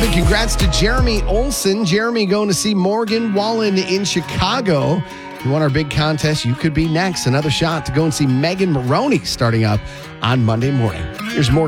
big congrats to Jeremy Olson. Jeremy going to see Morgan Wallen in Chicago. If you won our big contest, you could be next. Another shot to go and see Megan Maroney starting up on Monday morning. Here's more